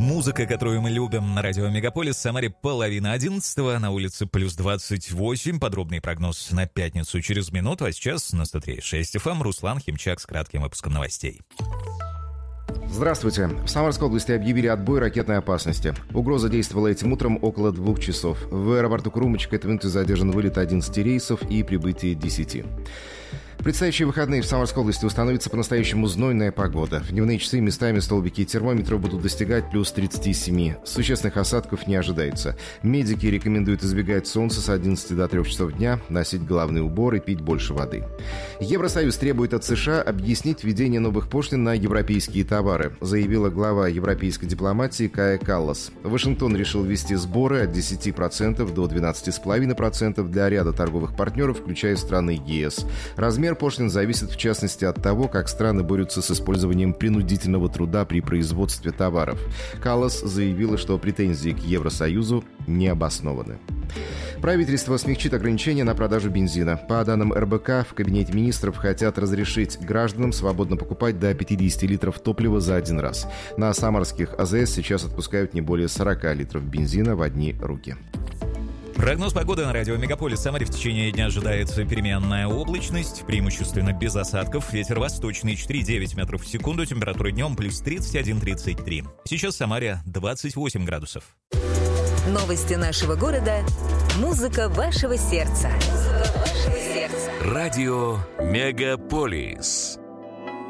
Музыка, которую мы любим на радио Мегаполис. В Самаре 10:30, на улице плюс 28. Подробный прогноз на пятницу через минуту. А сейчас на 103.6 FM Руслан Химчак с кратким выпуском новостей. Здравствуйте. В Самарской области объявили отбой ракетной опасности. Угроза действовала этим утром около 2 часов. В аэропорту Крумыч к этой минуте задержан вылет 11 рейсов и прибытие 10. В предстоящие выходные в Самарской области установится по-настоящему знойная погода. В дневные часы местами столбики термометра будут достигать плюс 37. Существенных осадков не ожидается. Медики рекомендуют избегать солнца с 11 до 3 часов дня, носить головные уборы, пить больше воды. Евросоюз требует от США объяснить введение новых пошлин на европейские товары, заявила глава европейской дипломатии Кая Каллас. Вашингтон решил ввести сборы от 10% до 12,5% для ряда торговых партнеров, включая страны ЕС. Размер пошлин зависит в частности от того, как страны борются с использованием принудительного труда при производстве товаров. Каллас заявила, что претензии к Евросоюзу не обоснованы. Правительство смягчит ограничения на продажу бензина. По данным РБК, в Кабинете министров хотят разрешить гражданам свободно покупать до 50 литров топлива за один раз. На самарских АЗС сейчас отпускают не более 40 литров бензина в одни руки. Прогноз погоды на радио Мегаполис. В Самаре в течение дня ожидается переменная облачность, преимущественно без осадков. Ветер восточный 4,9 метров в секунду. Температура днем плюс 31-33. Сейчас в Самаре 28 градусов. Новости нашего города. Музыка вашего сердца. Радио Мегаполис.